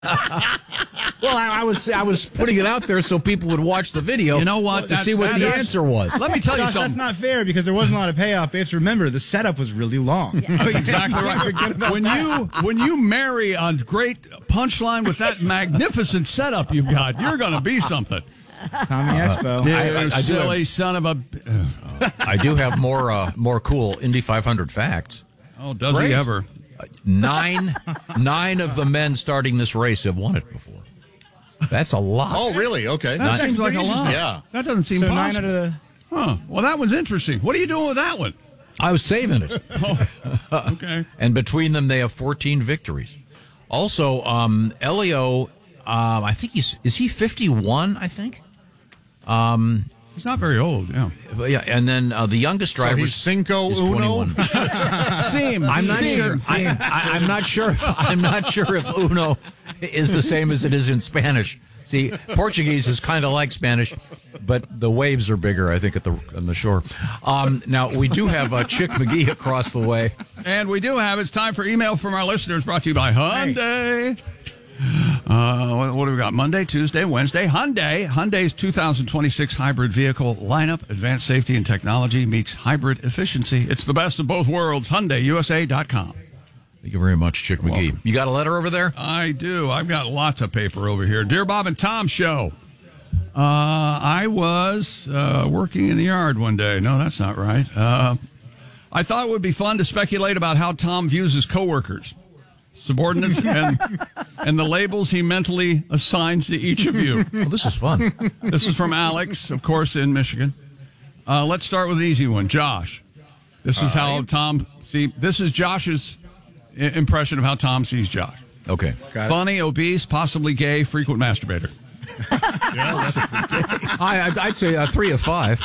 Well, I was putting it out there so people would watch the video. You know what? To see what the answer was. Let me tell you Josh, something. that's not fair because there wasn't a lot of payoff. You have to remember the setup was really long. That's exactly right. When you marry a great punchline with that magnificent setup you've got, you're going to be something. Tommy Expo. You silly son of a. I do have more cool Indy 500 facts. Oh, does he ever? Nine of the men starting this race have won it before. That's a lot. Oh, really? Okay. That seems like a lot. Yeah. That doesn't seem So possible. 9 out of the... Huh. Well, that one's interesting. What are you doing with that one? I was saving it. Okay. And between them, they have 14 victories. Also, Elio, I think is he 51, I think? He's not very old, yeah. Yeah, and then the youngest driver he's Cinco is Uno? 21. I'm not sure. I'm not sure. I'm not sure if Uno is the same as it is in Spanish. See, Portuguese is kind of like Spanish, but the waves are bigger, I think, on the shore. Now we do have Chick McGee across the way, and we do have. It's time for email from our listeners, brought to you by Hyundai. What do we got? Monday, Tuesday, Wednesday. Hyundai's 2026 hybrid vehicle lineup. Advanced safety and technology meets hybrid efficiency. It's the best of both worlds. HyundaiUSA.com. Thank you very much, Chick McGee. Welcome. You got a letter over there? I do. I've got lots of paper over here. Dear Bob and Tom Show. I was working in the yard one day. No, that's not right. I thought it would be fun to speculate about how Tom views his coworkers, subordinates, and the labels he mentally assigns to each of you. Well, this is fun. This is from Alex, of course, in Michigan. Let's start with an easy one. Josh. This is how Tom this is Josh's impression of how Tom sees Josh. Okay. Funny, obese, possibly gay, frequent masturbator. I'd say 3 of 5.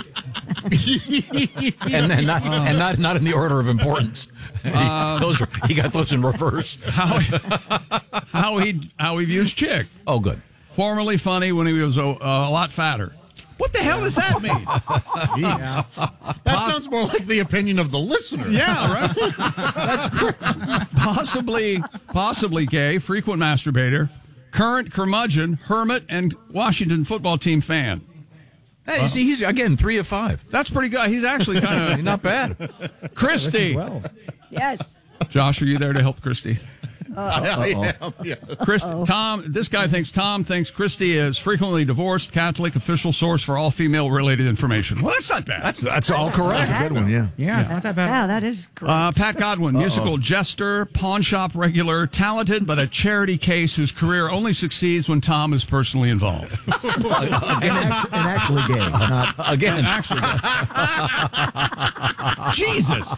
and not in the order of importance. He got those in reverse. How he views Chick. Oh, good. Formerly funny when he was a lot fatter. What the hell does that mean? That sounds more like the opinion of the listener. Yeah, right. That's great. Possibly gay, frequent masturbator, current curmudgeon, hermit, and Washington football team fan. Hey, see, he's again 3 of 5. That's pretty good. He's actually kind of not bad. Christy. Well. Yes. Josh, are you there to help Christy? Yeah. Tom. This guy thinks Tom thinks Christy is frequently divorced, Catholic, official source for all female related information. Well, that's not bad. That's all correct. That's a good one, yeah. Yeah, it's not that bad. Wow, that is great. Pat Godwin, musical jester, pawn shop regular, talented but a charity case whose career only succeeds when Tom is personally involved. And actually gay. Not Again. Actually, Jesus.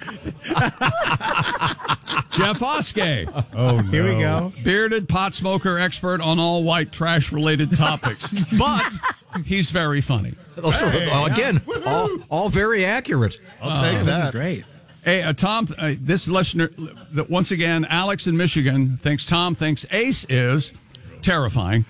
Jeff Oskey. Oh, no. Here we go. Bearded pot smoker, expert on all white trash related topics, but he's very funny. Those are, again, all very accurate. I'll take that. Great. Hey, Tom, this listener, once again, Alex in Michigan Tom thinks Ace is terrifying.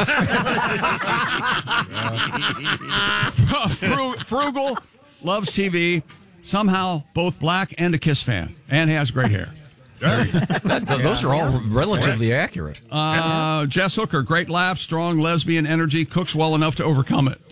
Frugal, loves TV, somehow both black and a Kiss fan, and has great hair. Those are all relatively accurate. Jess Hooker, great laugh, strong lesbian energy, cooks well enough to overcome it.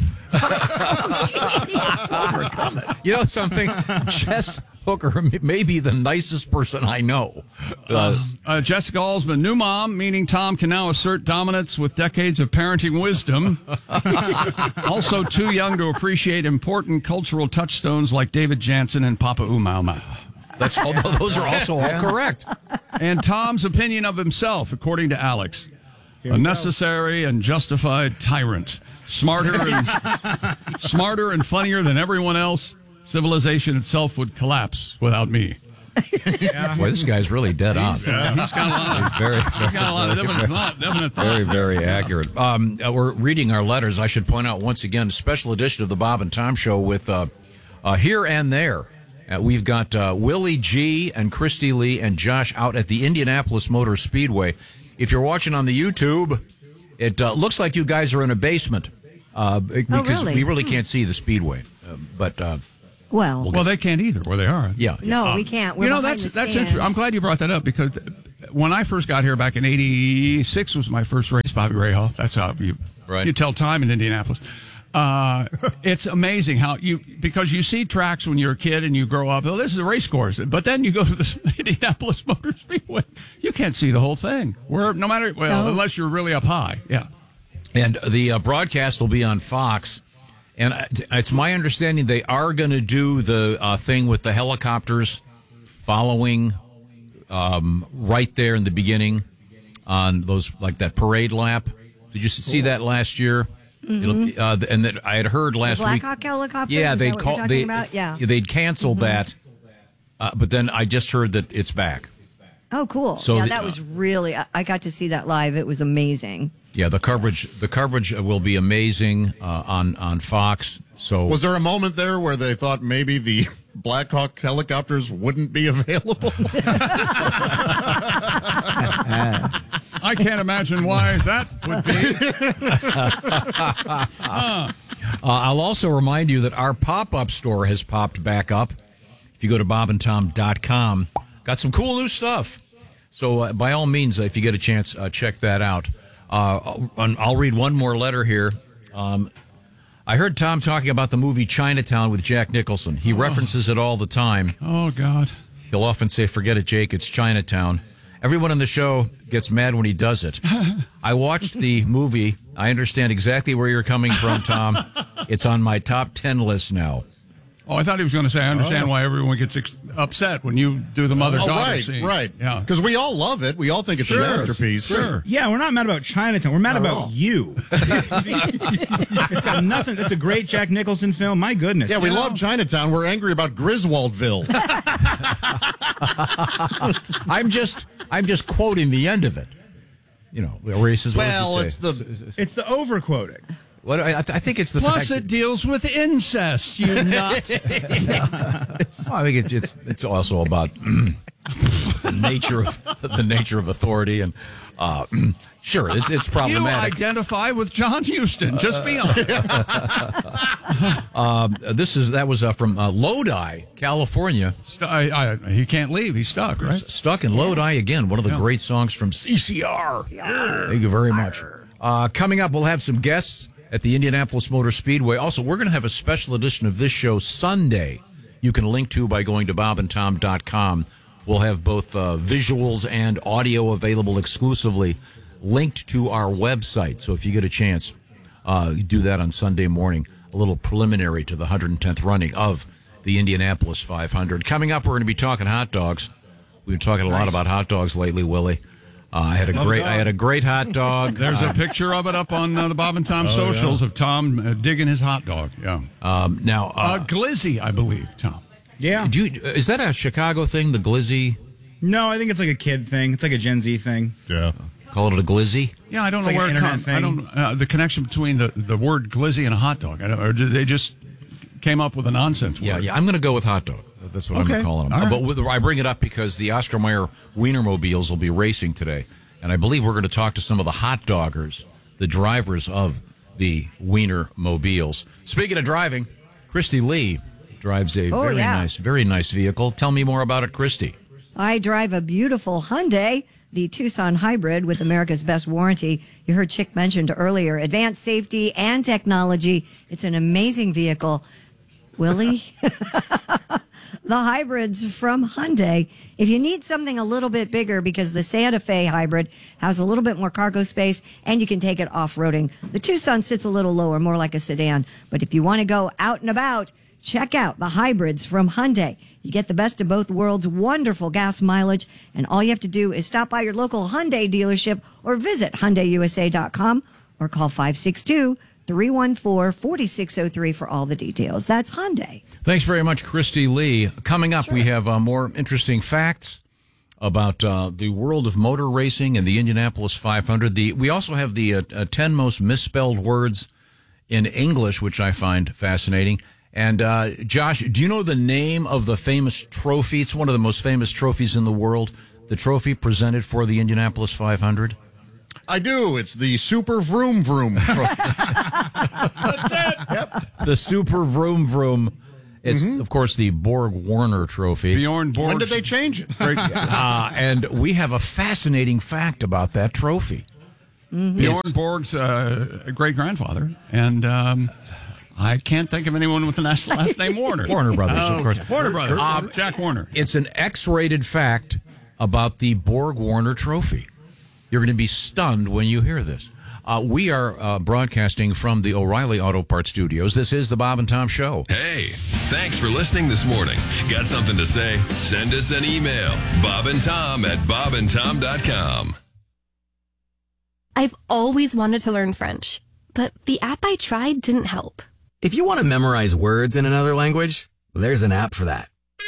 You know something? Jess Hooker may be the nicest person I know. Jessica Alsman, new mom, meaning Tom can now assert dominance with decades of parenting wisdom. Also too young to appreciate important cultural touchstones like David Jansen and Papa Umama. Those are also all correct. And Tom's opinion of himself, according to Alex, a necessary and justified tyrant, smarter and funnier than everyone else. Civilization itself would collapse without me. Boy, this guy's really dead on. Yeah, he's got a lot of definite thoughts. Very, very accurate. We're reading our letters. I should point out once again, a special edition of the Bob and Tom Show with Here and There. We've got Willie G. and Christy Lee and Josh out at the Indianapolis Motor Speedway. If you're watching on the YouTube, it looks like you guys are in a basement because we really can't see the speedway. Well, they can't either where they are. Yeah. No, we can't. We're that's interesting. I'm glad you brought that up because when I first got here back in '86 was my first race, Bobby Rahal. That's how you tell time in Indianapolis. It's amazing how because you see tracks when you're a kid and you grow up. Oh, this is a race course, but then you go to the Indianapolis Motor Speedway, you can't see the whole thing. Unless you're really up high, yeah. And the broadcast will be on Fox, and it's my understanding they are going to do the thing with the helicopters following right there in the beginning on those like that parade lap. Did you see that last year? Mm-hmm. And that I had heard last week. Blackhawk helicopter. Yeah, they'd canceled that, but then I just heard that it's back. Oh, cool! So that was really. I got to see that live. It was amazing. Yeah, the coverage will be amazing on Fox. So, was there a moment there where they thought maybe the Blackhawk helicopters wouldn't be available? I can't imagine why that would be. I'll also remind you that our pop-up store has popped back up. If you go to bobandtom.com, got some cool new stuff. So by all means, if you get a chance, check that out. I'll read one more letter here. I heard Tom talking about the movie Chinatown with Jack Nicholson. He references it all the time. Oh, God. He'll often say, forget it, Jake, it's Chinatown. Everyone on the show gets mad when he does it. I watched the movie. I understand exactly where you're coming from, Tom. It's on my top 10 list now. Oh, I thought he was going to say, I understand why everyone gets upset when you do the mother-daughter scene. Right. Yeah. Because we all love it. We all think it's a masterpiece. Sure. Yeah, we're not mad about Chinatown. We're mad about you. It's got nothing. It's a great Jack Nicholson film. My goodness. Yeah, we love Chinatown. We're angry about Griswoldville. I'm just quoting the end of it. You know, where he says, it's the overquoting. What I think it's the plus fact it deals with incest. You nut. I think it's also about the nature of authority and sure it's problematic. You identify with John Huston. Just be honest. That was from Lodi, California. He can't leave. He's stuck. Right. Stuck in Lodi again. One of the great songs from CCR. Thank you very much. Coming up, we'll have some guests at the Indianapolis Motor Speedway. Also, we're going to have a special edition of this show Sunday. You can link to by going to bobandtom.com. We'll have both visuals and audio available exclusively linked to our website. So if you get a chance, do that on Sunday morning. A little preliminary to the 110th running of the Indianapolis 500. Coming up, we're going to be talking hot dogs. We've been talking a lot about hot dogs lately, Willie. I had a great hot dog. There's a picture of it up on the Bob and Tom socials of Tom digging his hot dog. Yeah. Glizzy, I believe, Tom. Yeah. Is that a Chicago thing, the Glizzy? No, I think it's like a kid thing. It's like a Gen Z thing. Yeah. Call it a Glizzy? Yeah, I don't know where it comes. I don't the connection between the word Glizzy and a hot dog. Or did they just came up with a nonsense word? Yeah. I'm going to go with hot dog. That's what I'm going to call them. Right. But I bring it up because the Oscar Mayer Wienermobiles will be racing today. And I believe we're going to talk to some of the hot doggers, the drivers of the Wienermobiles. Speaking of driving, Christy Lee drives a very nice vehicle. Tell me more about it, Christy. I drive a beautiful Hyundai, the Tucson Hybrid with America's best warranty. You heard Chick mentioned earlier, advanced safety and technology. It's an amazing vehicle. Willie? The hybrids from Hyundai. If you need something a little bit bigger, because the Santa Fe hybrid has a little bit more cargo space and you can take it off-roading. The Tucson sits a little lower, more like a sedan. But if you want to go out and about, check out the hybrids from Hyundai. You get the best of both worlds, wonderful gas mileage, and all you have to do is stop by your local Hyundai dealership or visit HyundaiUSA.com or call 562-314-4603 for all the details. That's Hyundai. Thanks very much, Christy Lee. Coming up, we have more interesting facts about the world of motor racing and the Indianapolis 500. We also have the 10 most misspelled words in English, which I find fascinating. And Josh, do you know the name of the famous trophy? It's one of the most famous trophies in the world. The trophy presented for the Indianapolis 500. I do. It's the Super Vroom Vroom trophy. That's it. Yep. The Super Vroom Vroom. It's, of course, the Borg-Warner Trophy. Bjorn Borg. When did they change it? And we have a fascinating fact about that trophy. Bjorn Borg's great-grandfather, and I can't think of anyone with the last name Warner. Warner Brothers, of course. Warner Brothers. Jack Warner. It's an X-rated fact about the Borg-Warner Trophy. You're going to be stunned when you hear this. We are broadcasting from the O'Reilly Auto Parts Studios. This is the Bob and Tom Show. Hey, thanks for listening this morning. Got something to say? Send us an email. bobandtom@bobandtom.com. I've always wanted to learn French, but the app I tried didn't help. If you want to memorize words in another language, there's an app for that.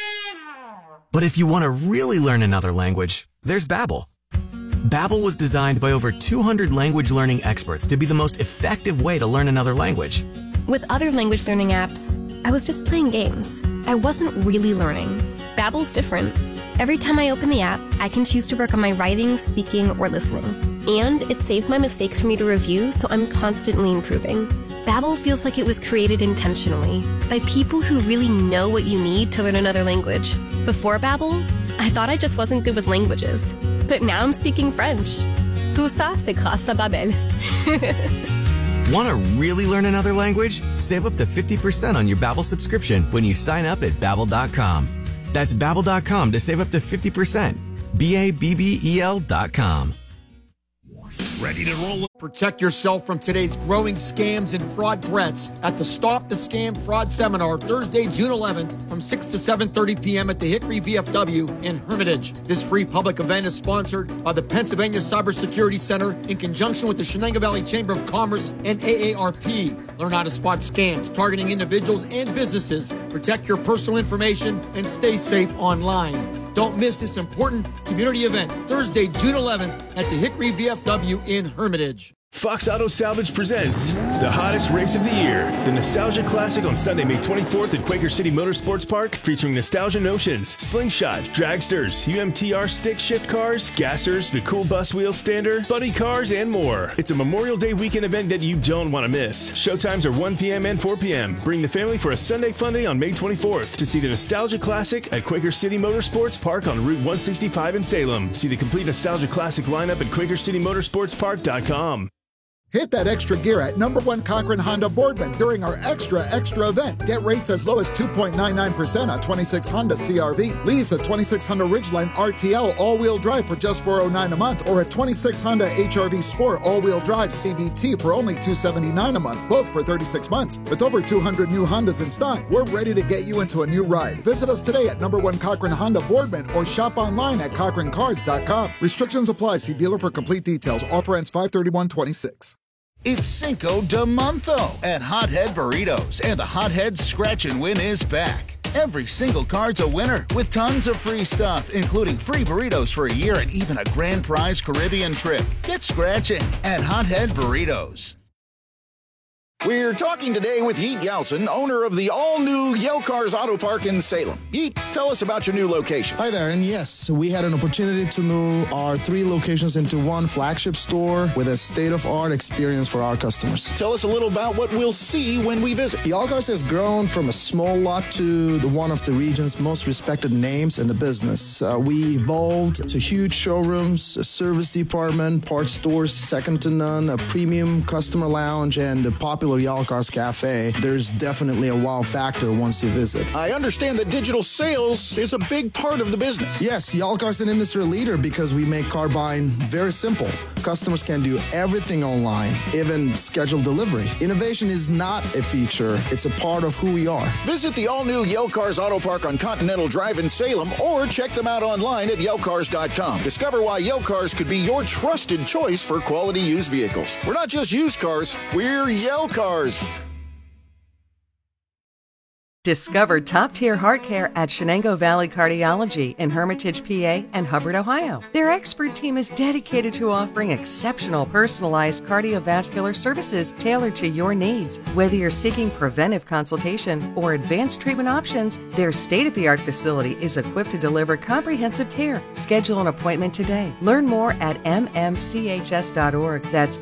But if you want to really learn another language, there's Babbel. Babbel was designed by over 200 language learning experts to be the most effective way to learn another language. With other language learning apps, I was just playing games. I wasn't really learning. Babbel's different. Every time I open the app, I can choose to work on my writing, speaking, or listening. And it saves my mistakes for me to review, so I'm constantly improving. Babbel feels like it was created intentionally by people who really know what you need to learn another language. Before Babbel, I thought I just wasn't good with languages. But now I'm speaking French. Tout ça, c'est grâce à Babbel. Want to really learn another language? Save up to 50% on your Babbel subscription when you sign up at Babbel.com. That's Babbel.com to save up to 50%. Babbel.com. Ready to roll? Protect yourself from today's growing scams and fraud threats at the Stop the Scam Fraud Seminar, Thursday, June 11th, from 6 to 7:30 p.m. at the Hickory VFW in Hermitage. This free public event is sponsored by the Pennsylvania Cybersecurity Center in conjunction with the Shenango Valley Chamber of Commerce and AARP. Learn how to spot scams targeting individuals and businesses, protect your personal information, and stay safe online. Don't miss this important community event, Thursday, June 11th at the Hickory VFW in Hermitage. Fox Auto Salvage presents the hottest race of the year, the Nostalgia Classic on Sunday, May 24th at Quaker City Motorsports Park, featuring Nostalgia Notions, Slingshot, Dragsters, UMTR stick shift cars, Gassers, the Cool Bus Wheel Stander, Funny Cars, and more. It's a Memorial Day weekend event that you don't want to miss. Showtimes are 1 p.m. and 4 p.m. Bring the family for a Sunday fun day on May 24th to see the Nostalgia Classic at Quaker City Motorsports Park on Route 165 in Salem. See the complete Nostalgia Classic lineup at QuakerCityMotorsportsPark.com. Hit that extra gear at #1 Cochran Honda Boardman during our extra event. Get rates as low as 2.99% on 26 Honda CRV. Lease a 26 Honda Ridgeline RTL all-wheel drive for just $409 a month, or a 26 Honda HR-V Sport all-wheel drive CVT for only $279 a month, both for 36 months. With over 200 new Hondas in stock, we're ready to get you into a new ride. Visit us today at #1 Cochran Honda Boardman or shop online at CochranCars.com. Restrictions apply. See dealer for complete details. Offer ends 5/31/26. It's Cinco de Monzo at Hothead Burritos, and the Hothead Scratch and Win is back. Every single card's a winner with tons of free stuff, including free burritos for a year and even a grand prize Caribbean trip. Get scratching at Hothead Burritos. We're talking today with Yeet Yelson, owner of the all-new Yale Cars Auto Park in Salem. Yeet, tell us about your new location. Hi there, and yes, we had an opportunity to move our 3 locations into one flagship store with a state-of-art experience for our customers. Tell us a little about what we'll see when we visit. Yale Cars has grown from a small lot to one of the region's most respected names in the business. We evolved to huge showrooms, a service department, parts stores second to none, a premium customer lounge, and a popular Yale Cars Cafe. There's definitely a wow factor once you visit. I understand that digital sales is a big part of the business. Yes, Yale Cars is an industry leader because we make car buying very simple. Customers can do everything online, even schedule delivery. Innovation is not a feature, it's a part of who we are. Visit the all-new Yale Cars Auto Park on Continental Drive in Salem, or check them out online at YaleCars.com. Discover why Yale Cars could be your trusted choice for quality used vehicles. We're not just used cars, we're Yale Cars. Discover top-tier heart care at Shenango Valley Cardiology in Hermitage, PA, and Hubbard, Ohio. Their expert team is dedicated to offering exceptional personalized cardiovascular services tailored to your needs. Whether you're seeking preventive consultation or advanced treatment options, their state-of-the-art facility is equipped to deliver comprehensive care. Schedule an appointment today. Learn more at mmchs.org. That's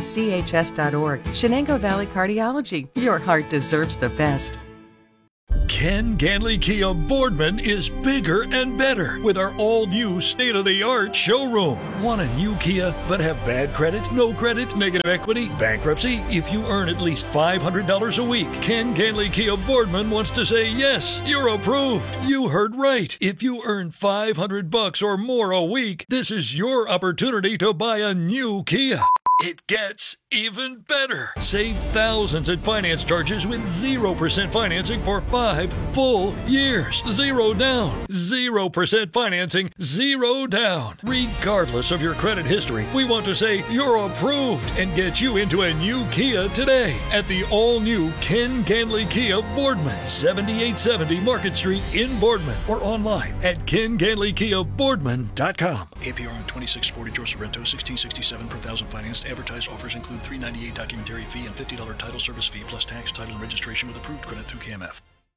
mmchs.org. Shenango Valley Cardiology. Your heart deserves the best. Ken Ganley Kia Boardman is bigger and better with our all-new state-of-the-art showroom. Want a new Kia but have bad credit, no credit, negative equity, bankruptcy? If you earn at least $500 a week, Ken Ganley Kia Boardman wants to say yes, you're approved. You heard right. If you earn $500 or more a week, this is your opportunity to buy a new Kia. It gets even better. Save thousands in finance charges with 0% financing for 5 full years. 0 down. 0% financing. 0 down. Regardless of your credit history, we want to say you're approved and get you into a new Kia today at the all-new Ken Ganley Kia Boardman, 7870 Market Street in Boardman, or online at kenganleykiaboardman.com. APR on 2640 George Sorrento, 1667 per thousand financed. Advertised offers include $398 documentary fee and $50 title service fee plus tax, title, and registration with approved credit through KMF.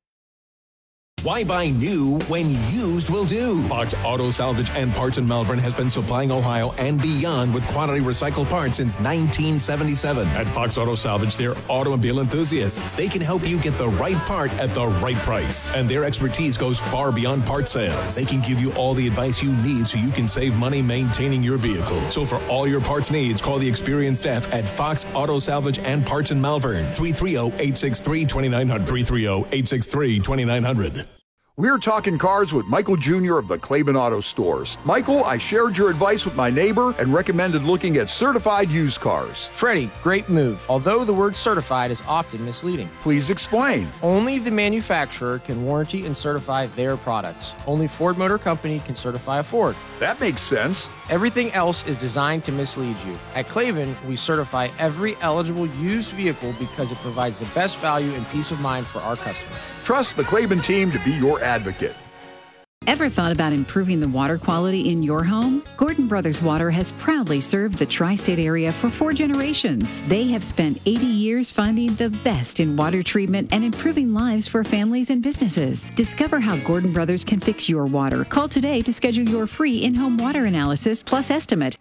Why buy new when used will do? Fox Auto Salvage and Parts in Malvern has been supplying Ohio and beyond with quality recycled parts since 1977. At Fox Auto Salvage, they're automobile enthusiasts. They can help you get the right part at the right price. And their expertise goes far beyond part sales. They can give you all the advice you need so you can save money maintaining your vehicle. So for all your parts needs, call the experienced staff at Fox Auto Salvage and Parts in Malvern. 330-863-2900. 330-863-2900. We're talking cars with Michael Jr. of the Claiborne Auto Stores. Michael, I shared your advice with my neighbor and recommended looking at certified used cars. Freddie, great move, although the word certified is often misleading. Please explain. Only the manufacturer can warranty and certify their products. Only Ford Motor Company can certify a Ford. That makes sense. Everything else is designed to mislead you. At Claiborne, we certify every eligible used vehicle because it provides the best value and peace of mind for our customers. Trust the Claiborne team to be your advocate. Ever thought about improving the water quality in your home? Gordon Brothers Water has proudly served the tri-state area for 4 generations. They have spent 80 years finding the best in water treatment and improving lives for families and businesses. Discover how Gordon Brothers can fix your water. Call today to schedule your free in-home water analysis plus estimate.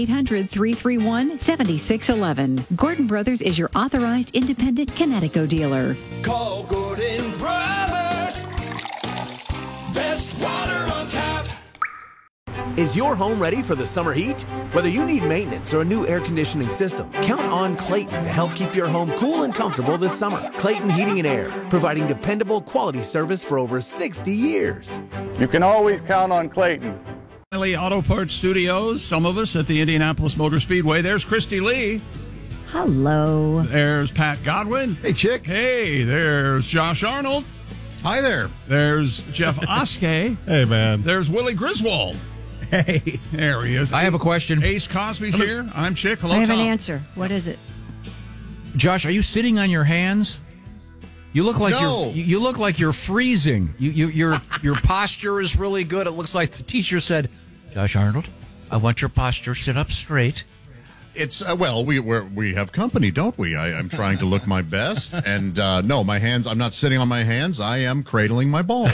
1-800-331-7611. Gordon Brothers is your authorized independent Connecticut dealer. Call Gordon Brothers. Best water on tap. Is your home ready for the summer heat? Whether you need maintenance or a new air conditioning system, count on Clayton to help keep your home cool and comfortable this summer. Clayton Heating and Air, providing dependable quality service for over 60 years. You can always count on Clayton. Auto Parts Studios, some of us at the Indianapolis Motor Speedway. There's Christy Lee. Hello. There's Pat Godwin. Hey, Chick. Hey, there's Josh Arnold. Hi there. There's Jeff Oskey. Hey, man. There's Willie Griswold. Hey. There he is. I have a question. Ace Cosby's here. I'm Chick. Hello, I have Tom. an answer. What is it? Josh, are you sitting on your hands? You look like you look like you're freezing. Your posture is really good. It looks like the teacher said, "Josh Arnold, I want your posture. Sit up straight." It's well, we have company, don't we? I'm trying to look my best, and no, my hands. I'm not sitting on my hands. I am cradling my ball.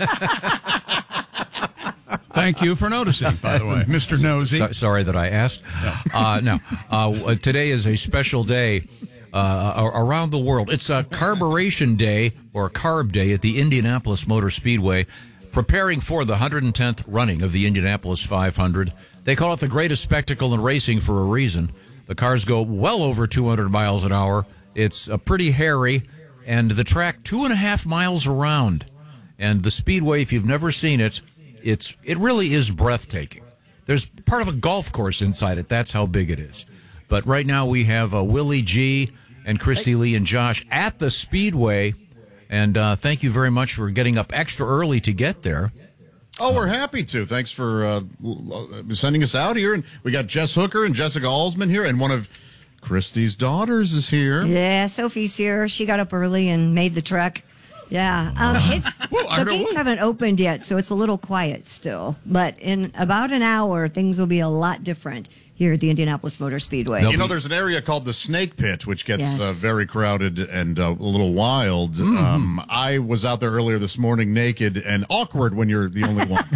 Thank you for noticing, by the way, Mr. Nosy. Sorry that I asked. No, today is a special day around the world. It's a Carburation Day or Carb Day at the Indianapolis Motor Speedway, preparing for the 110th running of the Indianapolis 500. They call it the greatest spectacle in racing for a reason. The cars go well over 200 miles an hour. It's pretty hairy, and the track 2.5 miles around. And the speedway, if you've never seen it, it really is breathtaking. There's part of a golf course inside it. That's how big it is. But right now we have Willie G and Christy Lee and Josh at the speedway. And thank you very much for getting up extra early to get there. Oh, we're happy to. Thanks for sending us out here. And we got Jess Hooker and Jessica Alsman here, and one of Christy's daughters is here. Yeah, Sophie's here. She got up early and made the trek. Yeah. The gates haven't opened yet, so it's a little quiet still. But in about an hour, things will be a lot different here at the Indianapolis Motor Speedway. You know, there's an area called the Snake Pit, which gets very crowded and a little wild. Mm-hmm. I was out there earlier this morning naked and awkward when you're the only one.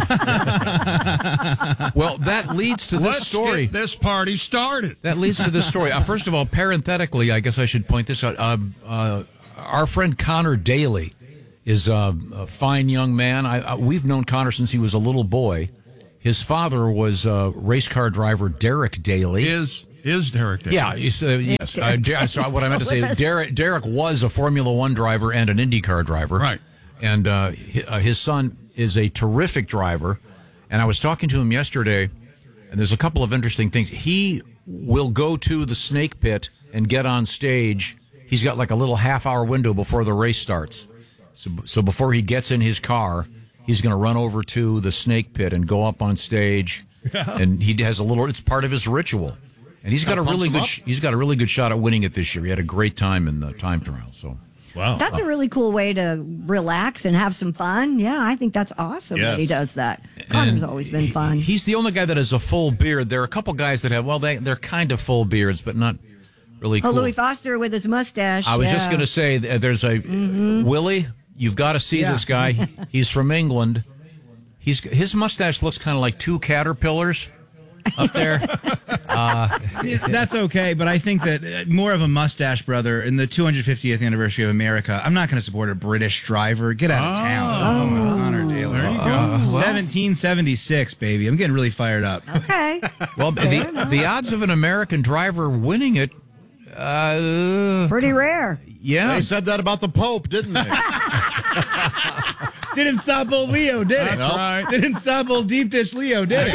Well, that leads to this story. Let's get this party started. That leads to this story. First of all, parenthetically, I guess I should point this out. Our friend Connor Daly is a fine young man. We've known Connor since he was a little boy. His father was race car driver Derek Daly. Is Derek Daly? Yeah, yes. What I meant to say, Derek was a Formula One driver and an IndyCar driver. Right. And his son is a terrific driver. And I was talking to him yesterday, and there's a couple of interesting things. He will go to the snake pit and get on stage. He's got like a little half-hour window before the race starts. So before he gets in his car, he's going to run over to the snake pit and go up on stage. And he has it's part of his ritual. And he's got a really good shot at winning it this year. He had a great time in the time trial. So, wow. That's a really cool way to relax and have some fun. Yeah, I think that's awesome that he does that. Connor's always been fun. He's the only guy that has a full beard. There are a couple guys that have, they're kind of full beards, but not really cool. Oh, Louis Foster with his mustache. I was just going to say, there's a Willie. You've got to see this guy. He's from England. His mustache looks kind of like two caterpillars up there. That's okay, but I think that more of a mustache brother in the 250th anniversary of America. I'm not going to support a British driver. Get out of town. Connor Daly. There you go. 1776, baby. I'm getting really fired up. Okay. Well, the odds of an American driver winning it, pretty rare. Yeah. They said that about the Pope, didn't they? Didn't stop old Leo, did it? That's right. Didn't stop old deep dish Leo, did it?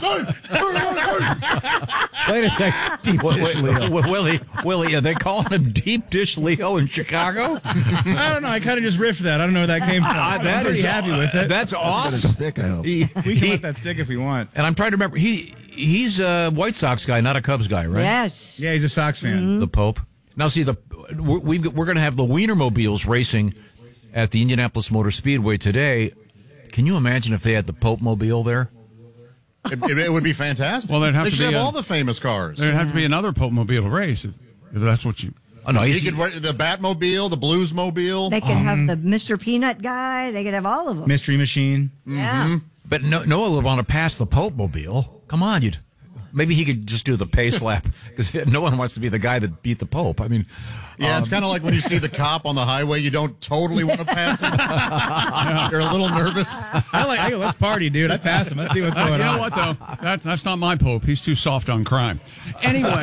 Wait a second. Deep dish Leo. Willie, are they calling him deep dish Leo in Chicago? I don't know. I kind of just riffed that. I don't know where that came from. I'm pretty happy with it. That's awesome. Stick, I hope. We can let that stick if we want. And I'm trying to remember. He's a White Sox guy, not a Cubs guy, right? Yes. Yeah, he's a Sox fan. The Pope. Now, see, we're going to have the Wienermobiles racing at the Indianapolis Motor Speedway today. Can you imagine if they had the Pope Mobile there? It would be fantastic. Well, they should have all the famous cars. There'd have to be another Pope Mobile race if that's what you... Oh, no, he could the Batmobile, the Bluesmobile. They could have the Mr. Peanut guy. They could have all of them. Mystery Machine. Yeah. But no one would want to pass the Pope Mobile. Come on, maybe he could just do the pace lap because no one wants to be the guy that beat the Pope. I mean, it's kind of like when you see the cop on the highway, you don't totally want to pass him. You're a little nervous. I go, let's party, dude. I pass him. Let's see what's going on. You know what, though? That's not my Pope. He's too soft on crime. Anyway,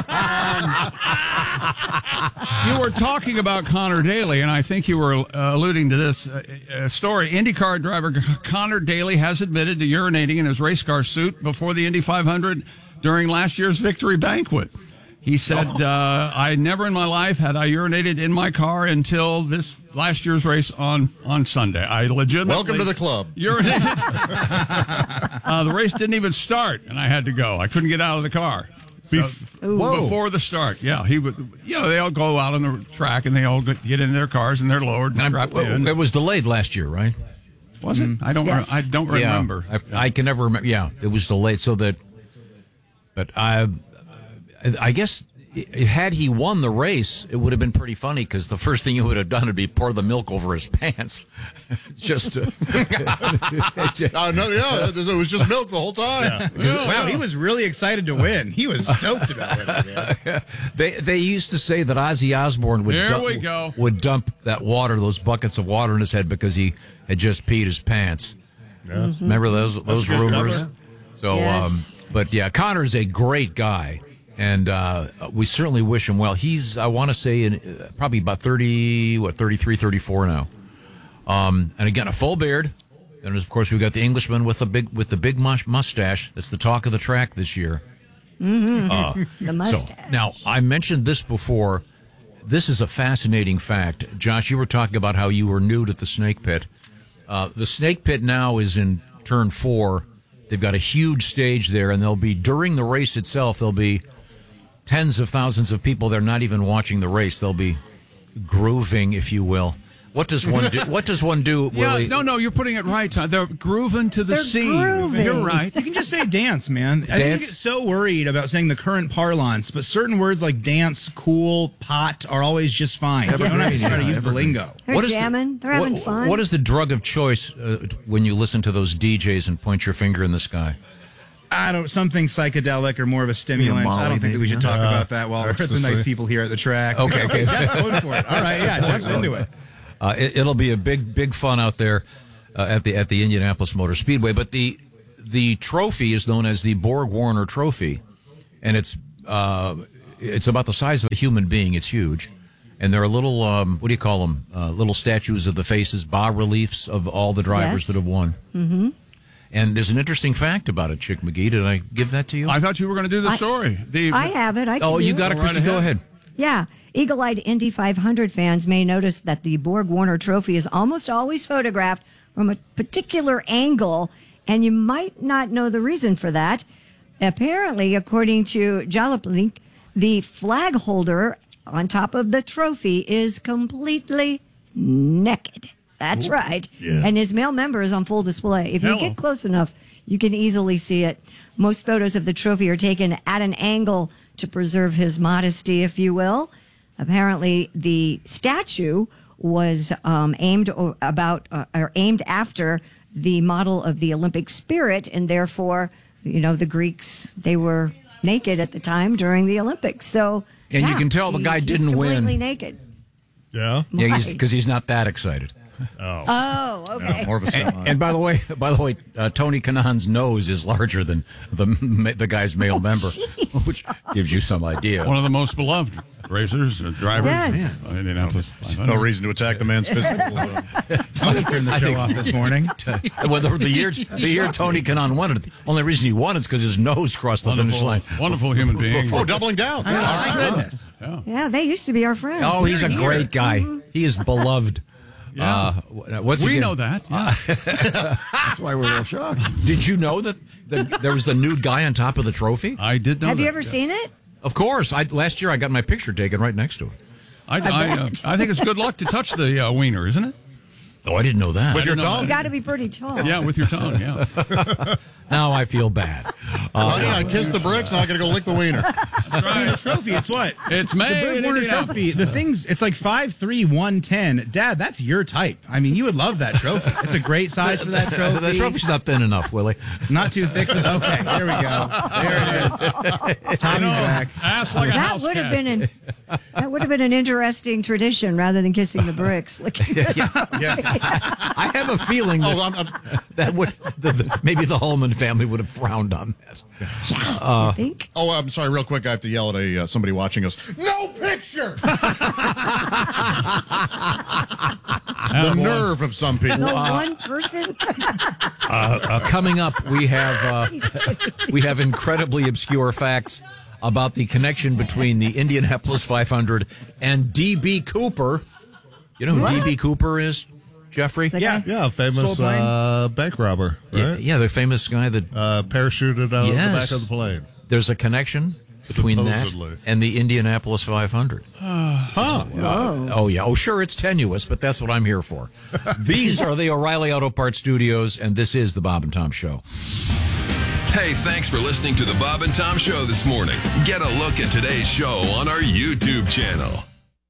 you were talking about Connor Daly, and I think you were alluding to this story. IndyCar driver Connor Daly has admitted to urinating in his race car suit before the Indy 500 during last year's victory banquet. He said, I never in my life had I urinated in my car until this last year's race on Sunday. I legitimately... Welcome to the club. Urinated. The race didn't even start, and I had to go. I couldn't get out of the car. Before the start, yeah. He would, they all go out on the track, and they all get in their cars, and they're lowered and strapped in. It was delayed last year, right? Was it? I don't remember. I can never remember. Yeah, it was delayed so that... But I guess had he won the race, it would have been pretty funny because the first thing he would have done would be pour the milk over his pants. Just to... it was just milk the whole time. Yeah. Wow, he was really excited to win. He was stoked about it. Man. They used to say that Ozzy Osbourne would dump that water, those buckets of water in his head because he had just peed his pants. Yes. Remember those rumors? Cover. So, yes. But yeah, Connor's a great guy, and we certainly wish him well. He's, I want to say, probably about 33, 34 now. And again, a full beard. And of course, we've got the Englishman with the big mustache. That's the talk of the track this year. Mm-hmm. The mustache. So, now, I mentioned this before. This is a fascinating fact. Josh, you were talking about how you were new to the snake pit. The snake pit now is in turn 4. They've got a huge stage there, and during the race itself, there'll be tens of thousands of people there not even watching the race. They'll be grooving, if you will. What does one do, Willie? Yeah, no, you're putting it right, Tom. They're grooving to the scene. Grooving. You're right. You can just say dance, man. I think you get so worried about saying the current parlance, but certain words like dance, cool, pot are always just fine. You don't have to try to use the lingo. They're jamming. They're having fun. What is the drug of choice when you listen to those DJs and point your finger in the sky? Something psychedelic or more of a stimulant. Molly, I don't think that we should talk about that while we're that's the nice people here at the track. Okay. Jeff's going for it. All right, yeah, Jeff's into it. It'll be a big fun out there at the Indianapolis Motor Speedway. But the trophy is known as the Borg Warner Trophy, and it's about the size of a human being. It's huge. And there are little, what do you call them? Little statues of the faces, bas-reliefs of all the drivers that have won. Mm-hmm. And there's an interesting fact about it, Chick McGee. Did I give that to you? I thought you were going to do the story. I have it. I can do you got it, Christy. Go ahead. Yeah. Eagle-eyed Indy 500 fans may notice that the Borg Warner Trophy is almost always photographed from a particular angle, and you might not know the reason for that. Apparently, according to Jalopnik, the flag holder on top of the trophy is completely naked. That's right. Yeah. And his male member is on full display. If you get close enough, you can easily see it. Most photos of the trophy are taken at an angle to preserve his modesty, if you will. Apparently, the statue was aimed after the model of the Olympic spirit, and therefore, the Greeks, they were naked at the time during the Olympics. So, and you can tell the guy didn't win. Completely naked. Yeah, yeah, because he's not that excited. Oh, okay. More of a and by the way, Tony Kanaan's nose is larger than the guy's male member, which gives you some idea. One of the most beloved racers, drivers. Yes. Indianapolis. No reason to attack the man's physical. Tony turned the show off this morning. Well, the year Tony Kanaan won it, the only reason he won is because his nose crossed the finish line. Wonderful human being. Oh, doubling down. Goodness. Yeah, they used to be our friends. Oh, he's a great guy. He is beloved. Yeah. We know that. Yeah. That's why we're a little shocked. Did you know that there was the nude guy on top of the trophy? I did know. Have that. you ever seen it? Of course. Last year I got my picture taken right next to it. I think it's good luck to touch the wiener, isn't it? Oh, I didn't know that. With your tongue. You got to be pretty tall. Yeah, with your tongue. Yeah. Now I feel bad. Honey, I kissed the bricks. Now I got to go lick the wiener. The trophy, it's what? It's The made. Borg Warner Trophy. The thing's, it's like 5'3", 110. Dad, that's your type. I mean, you would love that trophy. It's a great size for that trophy. The trophy's not thin enough, Willie. Not too thick. Okay, there we go. There it is. Tommy's back. Ass like a That house would have cat. been an interesting tradition rather than kissing the bricks. I have a feeling that would maybe the Holman family would have frowned on that. I think. Oh, I'm sorry. Real quick, I have to yell at somebody watching us. No picture. The nerve of some people. No one person. Coming up, we have incredibly obscure facts about the connection between the Indianapolis 500 and D.B. Cooper. You know who D.B. Cooper is, Jeffrey? Yeah, famous bank robber, right? Yeah, the famous guy that parachuted out of the back of the plane. There's a connection between Supposedly. that and the Indianapolis 500. Oh, yeah. Oh, sure, it's tenuous, but that's what I'm here for. These are the O'Reilly Auto Parts Studios, and this is the Bob and Tom Show. Hey, thanks for listening to the Bob and Tom Show this morning. Get a look at today's show on our YouTube channel.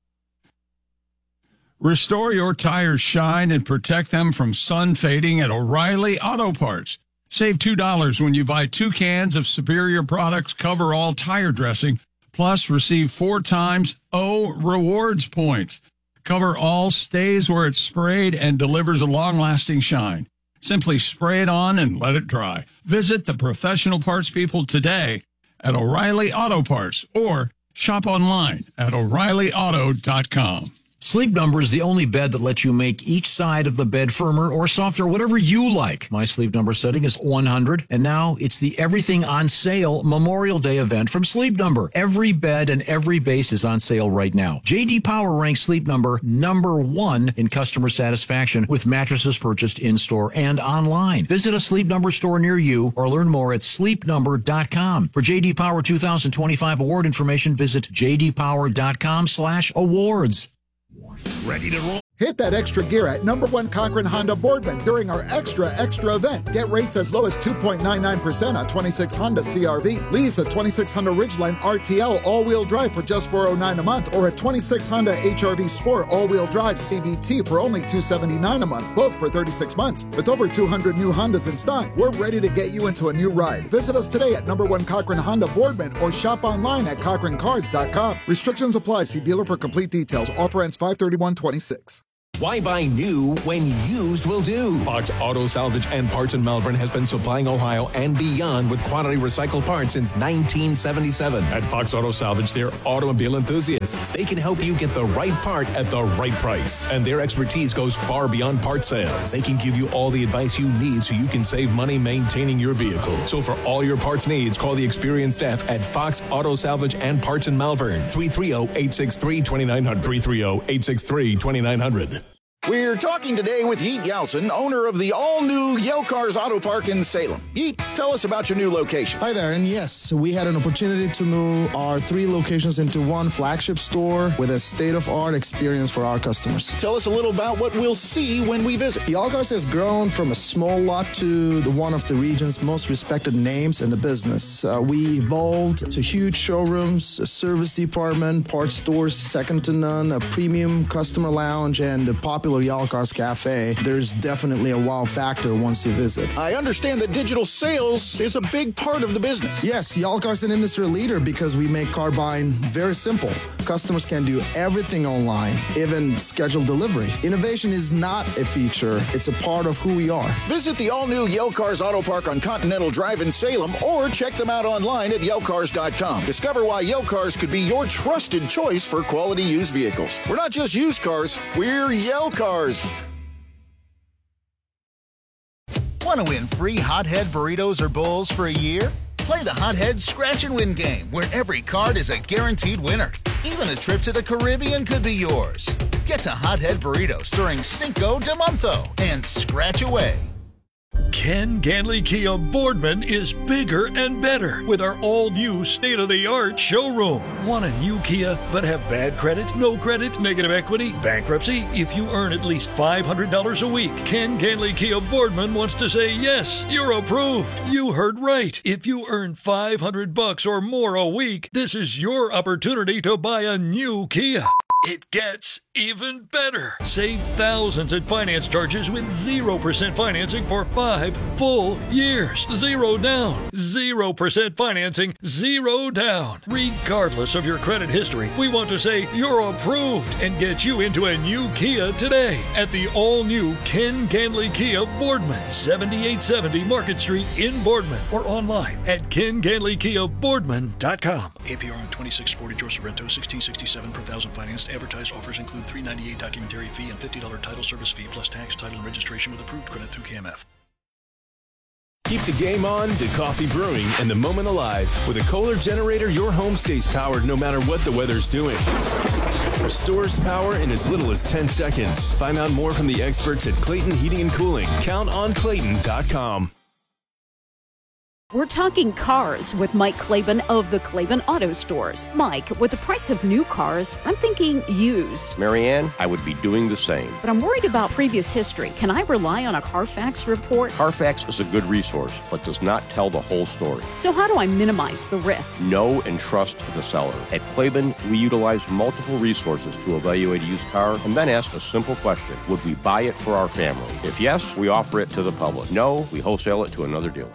Restore your tires' shine and protect them from sun fading at O'Reilly Auto Parts. Save $2 when you buy 2 cans of Superior Products Cover All Tire Dressing, plus receive 4 times O Rewards points. Cover All stays where it's sprayed and delivers a long-lasting shine. Simply spray it on and let it dry. Visit the professional parts people today at O'Reilly Auto Parts or shop online at O'ReillyAuto.com. Sleep Number is the only bed that lets you make each side of the bed firmer or softer, whatever you like. My Sleep Number setting is 100, and now it's the Everything on Sale Memorial Day event from Sleep Number. Every bed and every base is on sale right now. J.D. Power ranks Sleep Number #1 in customer satisfaction with mattresses purchased in-store and online. Visit a Sleep Number store near you or learn more at sleepnumber.com. For J.D. Power 2025 award information, visit jdpower.com/awards. Ready to roll? Hit that extra gear at #1 Cochran Honda Boardman during our extra event. Get rates as low as 2.99% on 26 Honda CRV. Lease a 26 Honda Ridgeline RTL all-wheel drive for just $409 a month, or a 26 Honda HR-V Sport all-wheel drive CVT for only $279 a month, both for 36 months. With over 200 new Hondas in stock, we're ready to get you into a new ride. Visit us today at #1 Cochran Honda Boardman or shop online at CochranCars.com. Restrictions apply. See dealer for complete details. Offer ends 5/31/26. Why buy new when used will do? Fox Auto Salvage and Parts in Malvern has been supplying Ohio and beyond with quality recycled parts since 1977. At Fox Auto Salvage, they're automobile enthusiasts. They can help you get the right part at the right price. And their expertise goes far beyond part sales. They can give you all the advice you need so you can save money maintaining your vehicle. So for all your parts needs, call the experienced staff at Fox Auto Salvage and Parts in Malvern. 330-863-2900. 330-863-2900. We're talking today with Yeet Yelson, owner of the all-new Yale Cars Auto Park in Salem. Yeet, tell us about your new location. Hi there, and yes, we had an opportunity to move our 3 locations into one flagship store with a state-of-art experience for our customers. Tell us a little about what we'll see when we visit. Yale Cars has grown from a small lot to one of the region's most respected names in the business. We evolved to huge showrooms, a service department, parts stores second to none, a premium customer lounge, and a popular Yale Cars Cafe. There's definitely a wow factor once you visit. I understand that digital sales is a big part of the business. Yes, Yale Cars is an industry leader because we make car buying very simple. Customers can do everything online, even schedule delivery. Innovation is not a feature, it's a part of who we are. Visit the all-new Yale Cars Auto Park on Continental Drive in Salem or check them out online at YaleCars.com. Discover why Yale Cars could be your trusted choice for quality used vehicles. We're not just used cars, we're Yale Cars. Want to win free Hothead burritos or bowls for a year? Play the Hothead Scratch and Win game, where every card is a guaranteed winner. Even a trip to the Caribbean could be yours. Get to Hothead Burritos during Cinco de Monzo and scratch away. Ken Ganley Kia Boardman is bigger and better with our all-new state-of-the-art showroom. Want a new Kia but have bad credit, no credit, negative equity, bankruptcy? If you earn at least $500 a week, Ken Ganley Kia Boardman wants to say yes, you're approved. You heard right. If you earn $500 or more a week, this is your opportunity to buy a new Kia. It gets even better. Save thousands in finance charges with 0% financing for 5 full years. 0 down. 0% financing. 0 down. Regardless of your credit history, we want to say you're approved and get you into a new Kia today at the all-new Ken Ganley Kia Boardman, 7870 Market Street in Boardman, or online at KenGanleyKiaBoardman.com. APR on 2640 George Sorrento, 1667 per thousand financed. Advertised offers include $398 documentary fee and $50 title service fee plus tax, title, and registration with approved credit through KMF. Keep the game on, the coffee brewing, and the moment alive. With a Kohler generator, your home stays powered no matter what the weather's doing. Restores power in as little as 10 seconds. Find out more from the experts at Clayton Heating and Cooling. CountOnClayton.com. We're talking cars with Mike Claiborne of the Claiborne Auto Stores. Mike, with the price of new cars, I'm thinking used. Marianne, I would be doing the same. But I'm worried about previous history. Can I rely on a Carfax report? Carfax is a good resource, but does not tell the whole story. So how do I minimize the risk? Know and trust the seller. At Claiborne, we utilize multiple resources to evaluate a used car and then ask a simple question. Would we buy it for our family? If yes, we offer it to the public. No, we wholesale it to another dealer.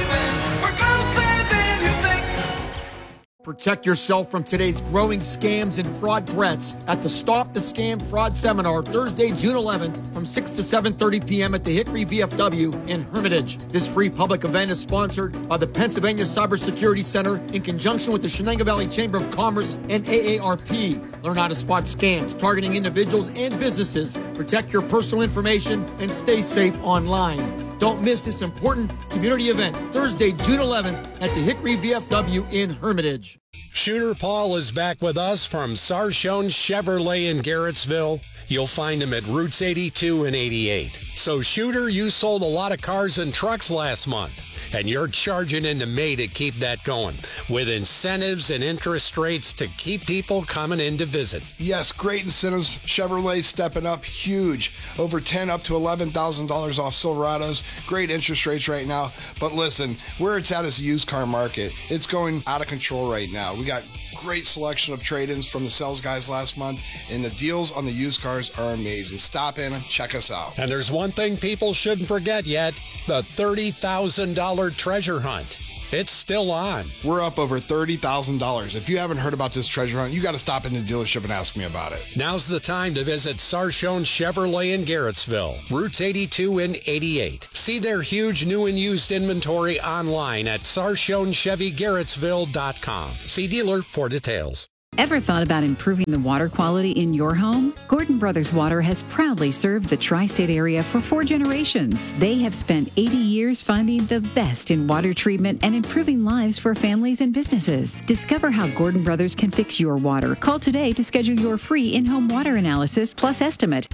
Protect yourself from today's growing scams and fraud threats at the Stop the Scam Fraud Seminar Thursday, June 11th from 6 to 7:30 p.m. at the Hickory VFW in Hermitage. This free public event is sponsored by the Pennsylvania Cybersecurity Center in conjunction with the Shenango Valley Chamber of Commerce and AARP. Learn how to spot scams targeting individuals and businesses. Protect your personal information and stay safe online. Don't miss this important community event Thursday, June 11th at the Hickory VFW in Hermitage. Shooter Paul is back with us from Sarshone Chevrolet in Garrettsville. You'll find him at Routes 82 and 88. So, Shooter, you sold a lot of cars and trucks last month, and you're charging into May to keep that going, with incentives and interest rates to keep people coming in to visit. Yes, great incentives. Chevrolet stepping up huge. Over $10,000 up to $11,000 off Silverados. Great interest rates right now. But listen, where it's at is the used car market. It's going out of control right now. We got great selection of trade-ins from the sales guys last month, and the deals on the used cars are amazing. Stop in and check us out. And there's one thing people shouldn't forget yet, the $30,000 treasure hunt. It's still on. We're up over $30,000. If you haven't heard about this treasure hunt, you got to stop in the dealership and ask me about it. Now's the time to visit Sarchone Chevrolet in Garrettsville, routes 82 and 88. See their huge new and used inventory online at SarchoneChevyGarrettsville.com. See dealer for details. Ever thought about improving the water quality in your home? Gordon Brothers Water has proudly served the tri-state area for 4 generations. They have spent 80 years finding the best in water treatment and improving lives for families and businesses. Discover how Gordon Brothers can fix your water. Call today to schedule your free in-home water analysis plus estimate.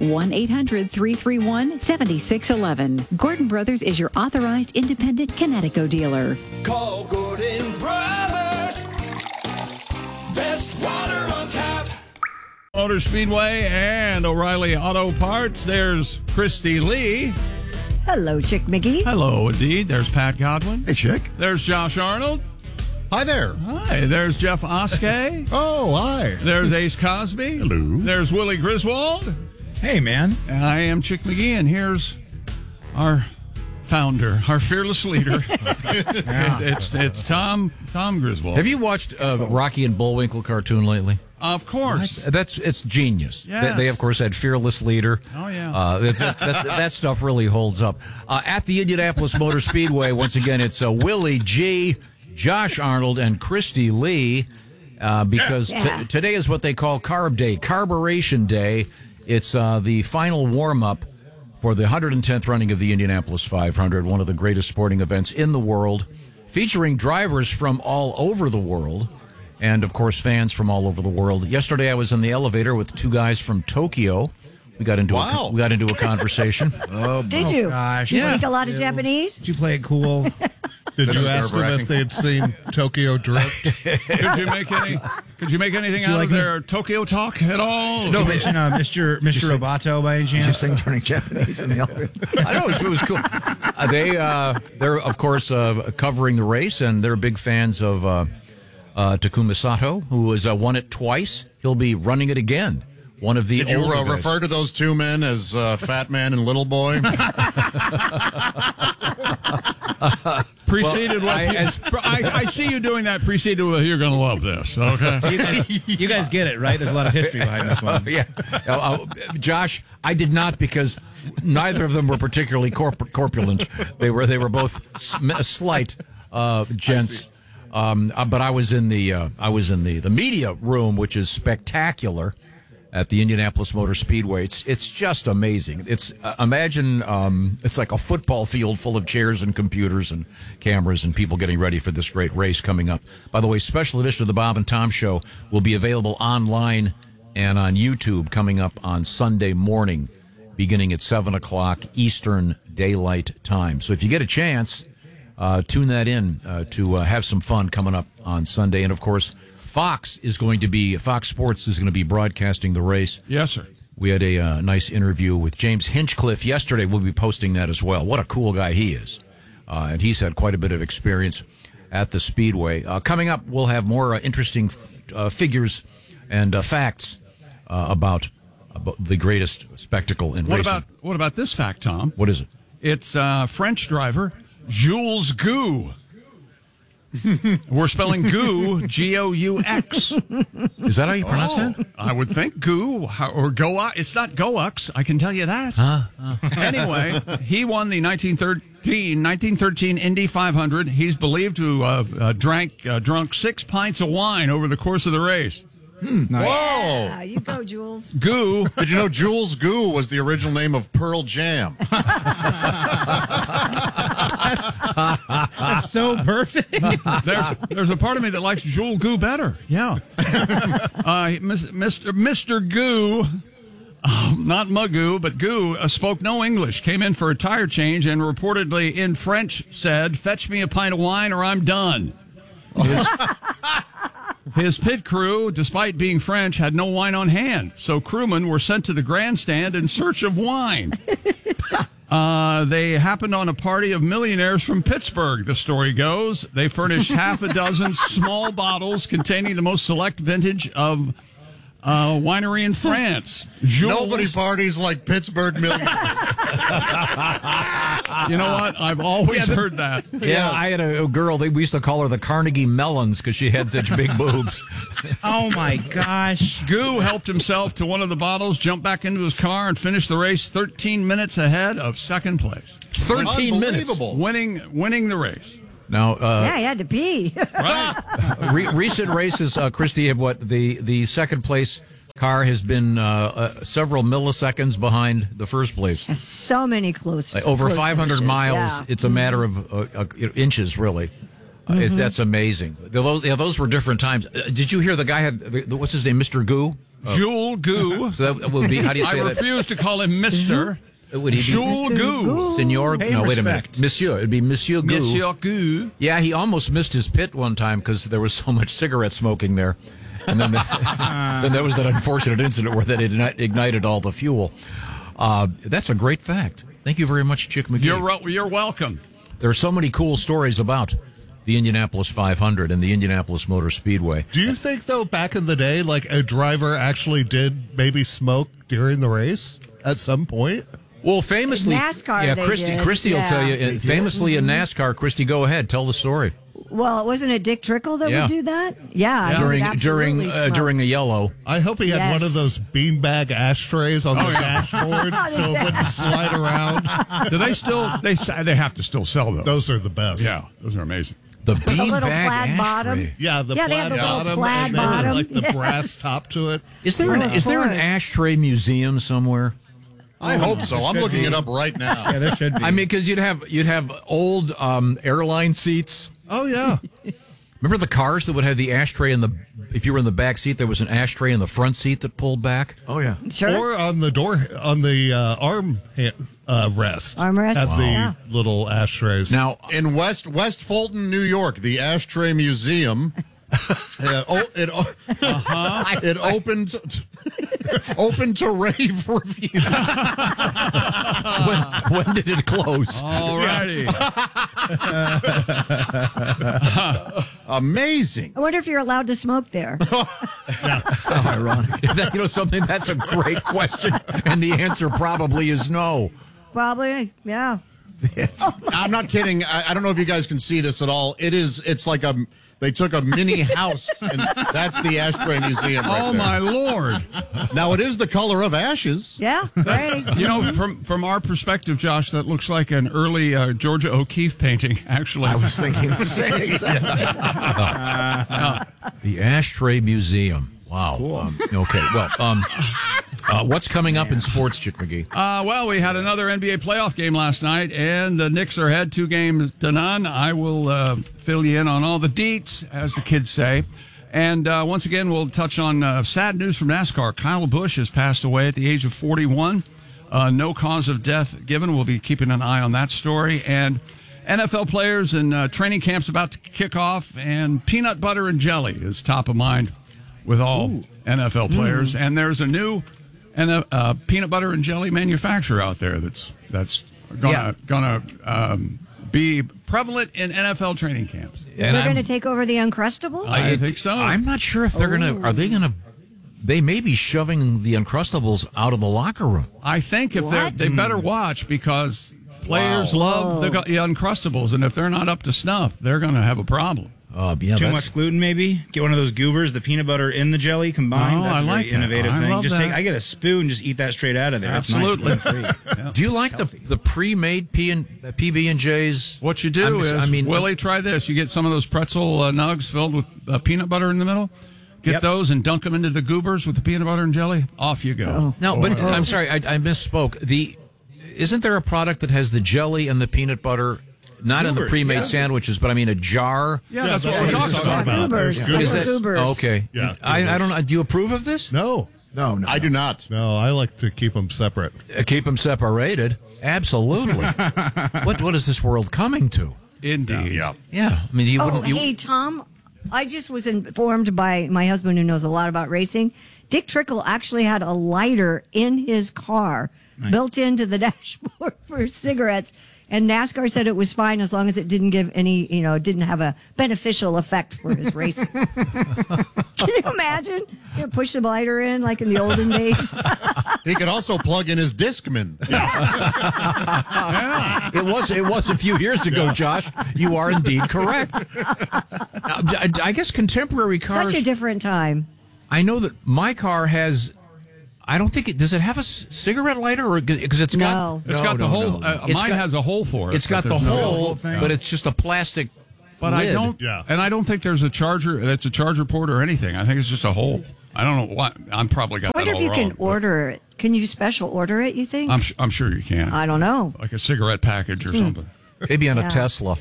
1-800-331-7611. Gordon Brothers is your authorized independent Connecticut dealer. Call Gordon Brothers. Best water on tap. Motor Speedway and O'Reilly Auto Parts. There's Christy Lee. Hello, Chick McGee. Hello, indeed. There's Pat Godwin. Hey, Chick. There's Josh Arnold. Hi there. Hi. There's Jeff Oskey. Oh, hi. There's Ace Cosby. Hello. There's Willie Griswold. Hey, man. And I am Chick McGee, and here's our founder, our fearless leader. It's Tom Griswold. Have you watched Rocky and Bullwinkle cartoon lately? Of course. It's genius. Yes. They of course had Fearless Leader. Oh yeah. That stuff really holds up. At the Indianapolis Motor Speedway, once again, it's Willie G, Josh Arnold, and Christy Lee. Because today is what they call Carb Day, Carburation Day. It's the final warm up for the 110th running of the Indianapolis 500, one of the greatest sporting events in the world, featuring drivers from all over the world, and, of course, fans from all over the world. Yesterday, I was in the elevator with 2 guys from Tokyo. We got into a conversation. Did you? Gosh. You speak a lot of Japanese? Did you play it cool? Did you ask them if they had seen Tokyo Drift? Could you make anything out of their Tokyo talk at all? No, mention Mr. Roboto by any chance? Just saying turning Japanese in the elevator. I know, it was cool. They're of course covering the race, and they're big fans of Takuma Sato, who has won it twice. He'll be running it again. One of the Did you refer to those 2 men as Fat Man and Little Boy? Preceded I see you doing that. Preceded with, you're going to love this. Okay, you guys get it, right? There's a lot of history behind this one. Yeah, Josh, I did not, because neither of them were particularly corpulent. They were both slight gents. But I was in the media room, which is spectacular, at the Indianapolis Motor Speedway. It's just amazing. It's imagine it's like a football field full of chairs and computers and cameras and people getting ready for this great race coming up. By the way, special edition of the Bob and Tom Show will be available online and on YouTube coming up on Sunday morning, beginning at 7 o'clock Eastern Daylight Time. So if you get a chance, tune that in to have some fun coming up on Sunday. And of course, Fox Sports is going to be broadcasting the race. Yes, sir. We had a nice interview with James Hinchcliffe yesterday. We'll be posting that as well. What a cool guy he is. And he's had quite a bit of experience at the Speedway. Coming up, we'll have more interesting figures and facts about the greatest spectacle in racing. What about this fact, Tom? What is it? It's French driver Jules Gou. We're spelling Gou, G-O-U-X. Is that how you pronounce that? I would think Gou or Goa. It's not Goux, I can tell you that. Anyway, he won the 1913 Indy 500. He's believed to have drunk 6 pints of wine over the course of the race. Nice. Whoa! Yeah, you go, Jules. Gou. Did you know Jules Gou was the original name of Pearl Jam? That's so perfect. There's a part of me that likes Jules Gou better. Yeah. Mr. Gou, not Magoo, but Gou, spoke no English, came in for a tire change, and reportedly in French said, "Fetch me a pint of wine or I'm done." His pit crew, despite being French, had no wine on hand, so crewmen were sent to the grandstand in search of wine. They happened on a party of millionaires from Pittsburgh, the story goes. They furnished half a dozen small bottles containing the most select vintage of Winery in France. Jules. Nobody parties like Pittsburgh Million. You know what? I've always heard that. Yeah, I had a girl, we used to call her the Carnegie Melons because she had such big boobs. Oh, my gosh. Goo helped himself to one of the bottles, jumped back into his car, and finished the race 13 minutes ahead of second place. 13 minutes. Winning the race. Now, yeah, he had to pee. Right. Recent races, Christy, have the second place car has been several milliseconds behind the first place. So many close. Over close 500 finishes, miles. yeah. It's a matter of inches, really. That's amazing. Those were different times. Did you hear the guy had what's his name, Mr. Goo? Jules Goo. So that would be, how do you say that? I refuse to call him Mr. Would he be Jules Goo? Senor? Pay no, wait a respect. minute. Monsieur. It'd be Monsieur Goo. Monsieur Goo. Yeah, he almost missed his pit one time because there was so much cigarette smoking there. And then, then there was that unfortunate incident where that ignited all the fuel. That's a great fact. Thank you very much, Chick McGee. You're welcome. There are so many cool stories about the Indianapolis 500 and the Indianapolis Motor Speedway. Do you think, though, back in the day, like a driver actually did maybe smoke during the race at some point? Well, famously, NASCAR, yeah, they Christy did. will tell Yeah. you. Famously in NASCAR, Christy, go ahead, tell the story. Well, wasn't it Dick Trickle that Yeah. would do that? Yeah, during a yellow. I hope he had one of those beanbag ashtrays on the dashboard so it wouldn't slide around. Do they still? They have to still sell those. Those are the best. Yeah, those are amazing. The The little beanbag plaid ashtray. bottom. Yeah, the Yeah, they plaid have the little bottom, plaid and then bottom. like the Yes. brass top to it. Is there an ashtray museum somewhere? I hope so. I'm looking it up right now. Yeah, there should be. I mean, because you'd have old airline seats. Oh yeah. Remember the cars that would have the ashtray in the? If you were in the back seat, there was an ashtray in the front seat that pulled back. Oh yeah. Sure. Or on the door, on the rest. Armrest? At the Yeah. little ashtrays. Now, In West Fulton, New York, the Ashtray Museum. It opened to rave reviews. when did it close? All righty. Amazing. I wonder if you're allowed to smoke there. How ironic. Something that's a great question, and the answer probably is no. Probably, yeah. I'm not kidding. I don't know if you guys can see this at all. It's like they took a mini house, and that's the Ashtray Museum right Oh there. my Lord! Now, it is the color of ashes. Yeah, right. From our perspective, Josh, that looks like an early Georgia O'Keeffe painting. Actually, I was thinking the same exact. The Ashtray Museum. Wow. Cool. Okay. Well, what's coming up in sports, Chick McGee? Well, we had another NBA playoff game last night, and the Knicks are ahead 2-0. I will fill you in on all the deets, as the kids say. And once again, we'll touch on sad news from NASCAR. Kyle Busch has passed away at the age of 41. No cause of death given. We'll be keeping an eye on that story. And NFL players and training camps about to kick off, and peanut butter and jelly is top of mind with all NFL players. And there's a new peanut butter and jelly manufacturer out there that's gonna be prevalent in NFL training camps. And they're going to take over the Uncrustables? I think so. I'm not sure if they're going to. Are they going to? They may be shoving the Uncrustables out of the locker room. I think if they better watch, because players love the Uncrustables, and if they're not up to snuff, they're going to have a problem. Yeah, Too much gluten, maybe. Get one of those goobers, the peanut butter in the jelly combined. Oh, That's I a very like that. innovative I thing. love Just that. I get a spoon, just eat that straight out of there. Absolutely. It's nice, gluten-free. Do you like the pre-made PB&J's? What you do Willie, try this. You get some of those pretzel nugs filled with peanut butter in the middle. Get those and dunk them into the goobers with the peanut butter and jelly. Off you go. No, but I'm sorry, I misspoke. Isn't there a product that has the jelly and the peanut butter? Not in the pre-made sandwiches, but I mean a jar. Yeah, that's what we're talking about. Goobers. Is that, Goobers. okay. Yeah, I don't know. Do you approve of this? No. No, I do not. No, I like to keep them separate. Keep them separated. Absolutely. What is this world coming to? Indeed. Yeah. Yeah. I mean, you wouldn't. Hey, Tom, I just was informed by my husband who knows a lot about racing. Dick Trickle actually had a lighter in his car built into the dashboard for cigarettes. And NASCAR said it was fine as long as it didn't give any, didn't have a beneficial effect for his racing. Can you imagine? Push the lighter in like in the olden days. He could also plug in his Discman. It was a few years ago, Josh. You are indeed correct. I guess contemporary cars. Such a different time. I know that my car has. I don't think does it have a cigarette lighter, or because it's got the hole. Mine has a hole for it. It's got the hole, but it's just a plastic. But lid. I don't think there's a charger. It's a charger port or anything. I think it's just a hole. I don't know what. I'm probably got. I wonder that all if you wrong, can order it. Can you special order it? You think? I'm sure you can. I don't know. Like a cigarette package or something. Maybe on a Tesla.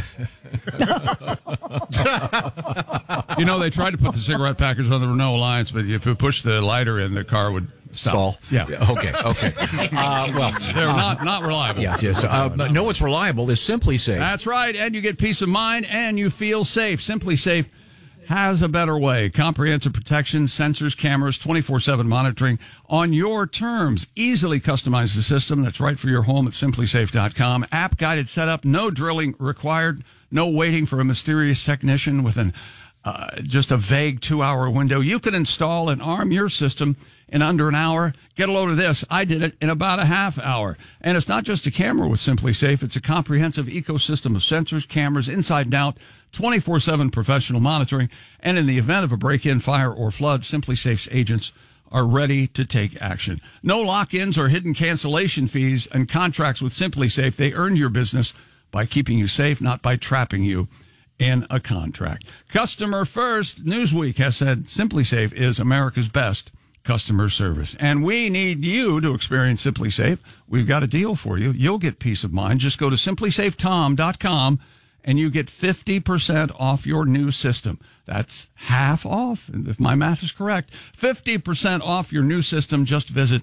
They tried to put the cigarette package on the Renault Alliance, but if you push the lighter in, the car would stall. Yeah. Okay. Well, they're not reliable. Yes. No, what's reliable is Simply Safe. That's right, and you get peace of mind, and you feel safe. Simply Safe has a better way. Comprehensive protection, sensors, cameras, 24/7 monitoring on your terms. Easily customize the system that's right for your home at simplysafe.com. App-guided setup, no drilling required, no waiting for a mysterious technician with just a vague 2-hour window. You can install and arm your system in under an hour. Get a load of this. I did it in about a half hour. And it's not just a camera with Simply Safe. It's a comprehensive ecosystem of sensors, cameras, inside and out, 24/7 professional monitoring. And in the event of a break-in, fire, or flood, Simply Safe's agents are ready to take action. No lock-ins or hidden cancellation fees and contracts with Simply Safe. They earn your business by keeping you safe, not by trapping you in a contract. Customer first. Newsweek has said Simply Safe is America's best customer service. And we need you to experience Simply Safe. We've got a deal for you. You'll get peace of mind. Just go to simplysafetom.com and you get 50% off your new system. That's half off, if my math is correct. 50% off your new system. Just visit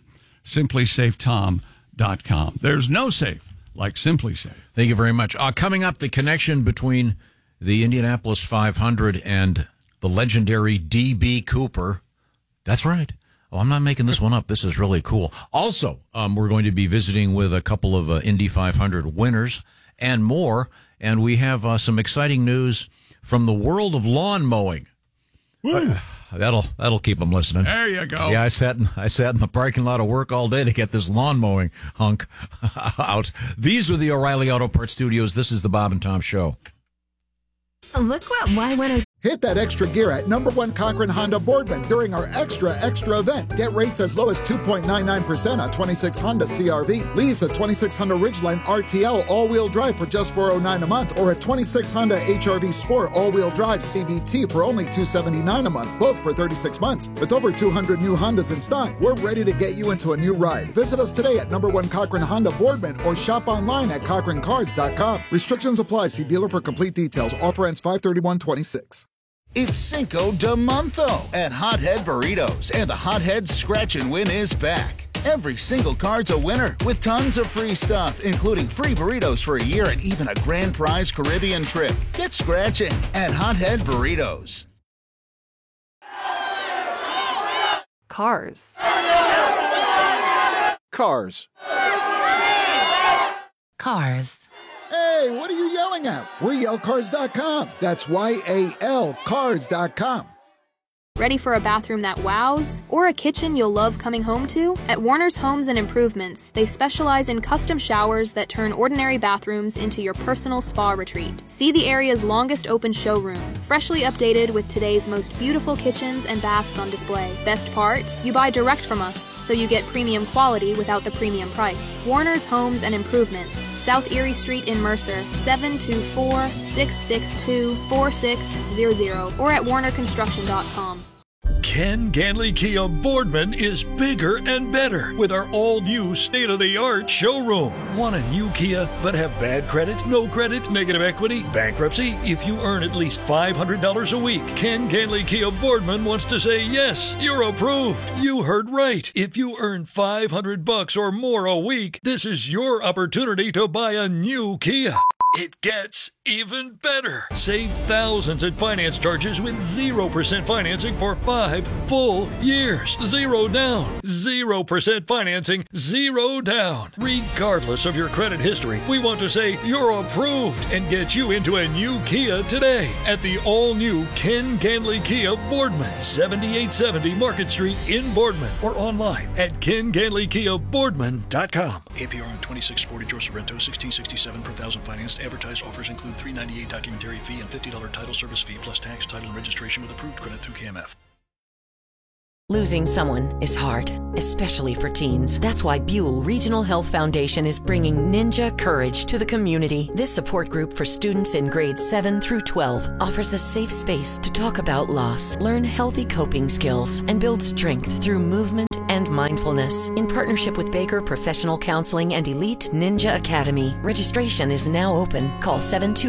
simplysafetom.com. There's no safe like Simply Safe. Thank you very much. Coming up, the connection between the Indianapolis 500 and the legendary D.B. Cooper. That's right. Oh, I'm not making this one up. This is really cool. Also, we're going to be visiting with a couple of Indy 500 winners and more. And we have some exciting news from the world of lawn mowing. That'll keep them listening. There you go. Yeah, I sat in the parking lot of work all day to get this lawn mowing hunk out. These are the O'Reilly Auto Parts Studios. This is the Bob and Tom Show. Look what Y102. Hit that extra gear at #1 Cochran Honda Boardman during our extra event. Get rates as low as 2.99% on 26 Honda CRV. Lease a 26 Honda Ridgeline RTL all-wheel drive for just $409 a month, or a 26 Honda HRV Sport all-wheel drive CVT for only $279 a month, both for 36 months. With over 200 new Hondas in stock, we're ready to get you into a new ride. Visit us today at #1 Cochran Honda Boardman or shop online at CochranCars.com. Restrictions apply. See dealer for complete details. Offer ends 5/31/26. It's Cinco de Monzo at Hothead Burritos, and the Hothead Scratch and Win is back. Every single card's a winner with tons of free stuff, including free burritos for a year and even a grand prize Caribbean trip. Get scratching at Hothead Burritos. Cars. Cars. Cars. Hey, what are you yelling at? We're YellCars.com. That's YAL Cars.com. Ready for a bathroom that wows? Or a kitchen you'll love coming home to? At Warner's Homes and Improvements, they specialize in custom showers that turn ordinary bathrooms into your personal spa retreat. See the area's longest open showroom, freshly updated with today's most beautiful kitchens and baths on display. Best part? You buy direct from us, so you get premium quality without the premium price. Warner's Homes and Improvements, South Erie Street in Mercer, 724-662-4600, or at warnerconstruction.com. Ken Ganley Kia Boardman is bigger and better with our all-new state-of-the-art showroom. Want a new Kia but have bad credit, no credit, negative equity, bankruptcy? If you earn at least $500 a week, Ken Ganley Kia Boardman wants to say yes, you're approved. You heard right. If you earn $500 or more a week, this is your opportunity to buy a new Kia. It gets even better. Save thousands in finance charges with 0% financing for 5 full years. Zero down. 0% financing, zero down. Regardless of your credit history, we want to say you're approved and get you into a new Kia today at the all-new Ken Ganley Kia Boardman, 7870 Market Street in Boardman, or online at kenganleykiaboardman.com. APR on 2640 George Sorrento, 1667 per thousand financed. Advertised offers include $398 documentary fee and $50 title service fee plus tax, title, and registration with approved credit through KMF. Losing someone is hard, especially for teens. That's why Buell Regional Health Foundation is bringing Ninja Courage to the community. This support group for students in grades 7 through 12 offers a safe space to talk about loss, learn healthy coping skills, and build strength through movement and mindfulness. In partnership with Baker Professional Counseling and Elite Ninja Academy, registration is now open. Call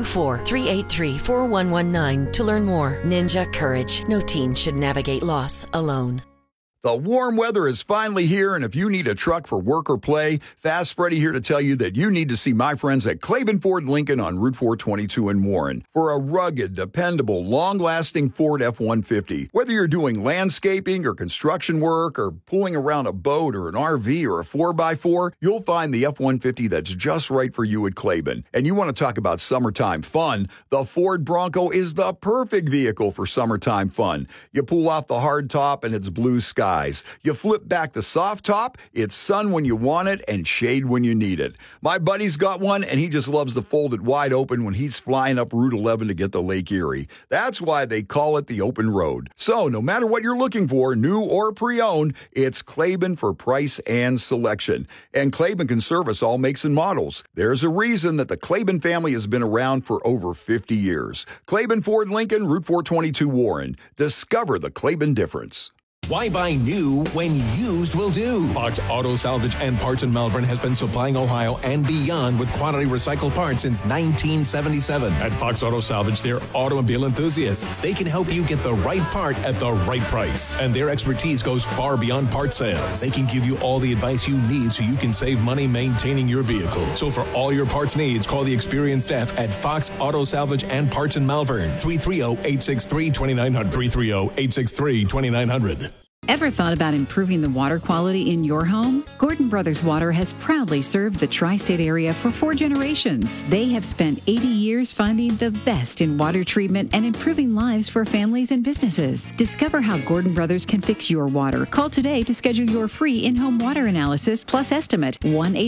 724-383-4119 to learn more. Ninja Courage. No teen should navigate loss alone. The warm weather is finally here, and if you need a truck for work or play, Fast Freddy here to tell you that you need to see my friends at Claiborne Ford Lincoln on Route 422 in Warren for a rugged, dependable, long-lasting Ford F-150. Whether you're doing landscaping or construction work or pulling around a boat or an RV or a 4x4, you'll find the F-150 that's just right for you at Claiborne. And you want to talk about summertime fun, the Ford Bronco is the perfect vehicle for summertime fun. You pull off the hard top and it's blue sky. You flip back the soft top, it's sun when you want it and shade when you need it. My buddy's got one, and he just loves to fold it wide open when he's flying up Route 11 to get to Lake Erie. That's why they call it the open road. So no matter what you're looking for, new or pre-owned, it's Claiborne for price and selection. And Claiborne can service all makes and models. There's a reason that the Claiborne family has been around for over 50 years. Claiborne Ford Lincoln, Route 422 Warren. Discover the Claiborne difference. Why buy new when used will do? Fox Auto Salvage and Parts in Malvern has been supplying Ohio and beyond with quality recycled parts since 1977. At Fox Auto Salvage, they're automobile enthusiasts. They can help you get the right part at the right price. And their expertise goes far beyond part sales. They can give you all the advice you need so you can save money maintaining your vehicle. So for all your parts needs, call the experienced staff at Fox Auto Salvage and Parts in Malvern. 330-863-2900. 330-863-2900. Ever thought about improving the water quality in your home? Gordon Brothers Water has proudly served the tri-state area for 4 generations. They have spent 80 years finding the best in water treatment and improving lives for families and businesses. Discover how Gordon Brothers can fix your water. Call today to schedule your free in-home water analysis plus estimate.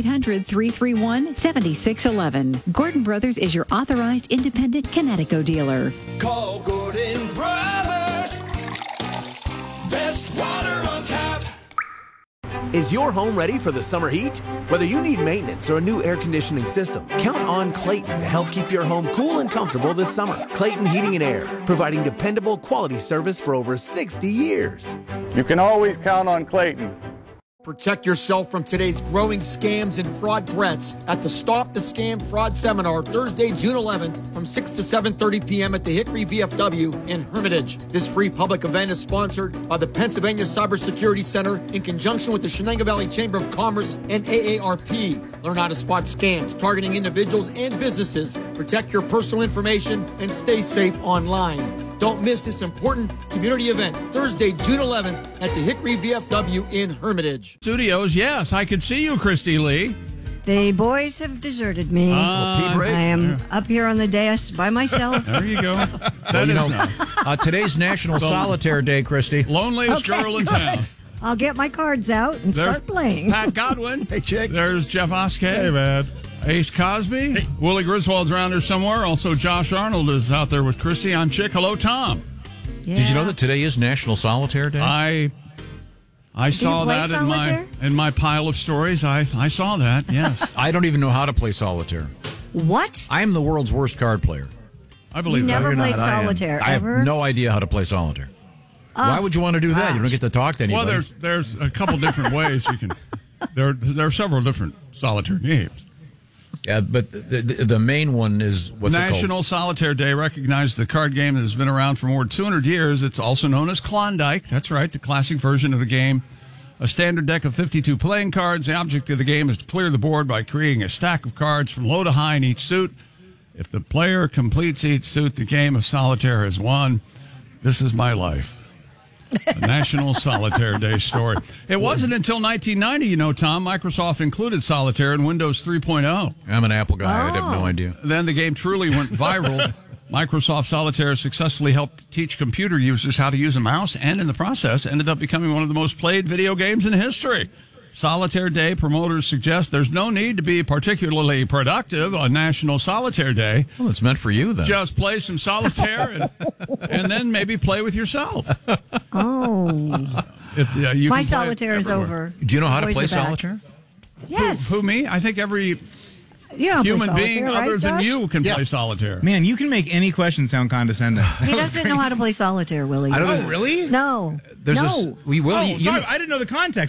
1-800-331-7611. Gordon Brothers is your authorized independent Connecticut dealer. Call Gordon Brothers. Best water on tap. Is your home ready for the summer heat? Whether you need maintenance or a new air conditioning system, count on Clayton to help keep your home cool and comfortable this summer. Clayton Heating and Air, providing dependable quality service for over 60 years. You can always count on Clayton. Protect yourself from today's growing scams and fraud threats at the Stop the Scam Fraud Seminar, Thursday, June 11th from 6 to 7:30 p.m. at the Hickory VFW in Hermitage. This free public event is sponsored by the Pennsylvania Cybersecurity Center in conjunction with the Shenango Valley Chamber of Commerce and AARP. Learn how to spot scams targeting individuals and businesses, protect your personal information, and stay safe online. Don't miss this important community event, Thursday, June 11th at the Hickory VFW in Hermitage. Studios, yes, I could see you, Christy Lee. The boys have deserted me. I am up here on the dais by myself. There you go. Today's National Solitaire Day, Christy. Loneliest girl in town. I'll get my cards out and start playing. Pat Godwin. Hey, Chick. There's Jeff Oskey. Hey, man. Ace Cosby. Hey. Willie Griswold's around there somewhere. Also, Josh Arnold is out there with Christy. I'm Chick. Hello, Tom. Yeah. Did you know that today is National Solitaire Day? I saw that in my pile of stories. I saw that, yes. I don't even know how to play solitaire. What? I am the world's worst card player. I believe you that. never played solitaire, I ever? have no idea how to play solitaire. Why would you want to do that? You don't get to talk to anybody. Well, there's a couple different ways you can. There are several different solitaire games. Yeah, but the main one is what's it called? National Solitaire Day recognizes the card game that has been around for more than 200 years. It's also known as Klondike. That's right, the classic version of the game. A standard deck of 52 playing cards. The object of the game is to clear the board by creating a stack of cards from low to high in each suit. If the player completes each suit, the game of solitaire has won. This is my life. A National Solitaire Day story. It wasn't until 1990, Tom, Microsoft included solitaire in Windows 3.0. I'm an Apple guy. I have no idea. Then the game truly went viral. Microsoft Solitaire successfully helped teach computer users how to use a mouse, and in the process ended up becoming one of the most played video games in history. Solitaire Day promoters suggest there's no need to be particularly productive on National Solitaire Day. Well, it's meant for you, then. Just play some solitaire and then maybe play with yourself. Oh. My solitaire is over. Do you know how to Boys play are back. solitaire? Yes. Who, me? I think every You don't human play being solitaire, other right, than Josh? you can play solitaire. Man, you can make any question sound condescending. He doesn't know how to play solitaire, Willie. Oh, really? No. There's no. this. We will. Oh, sorry, I didn't know the context.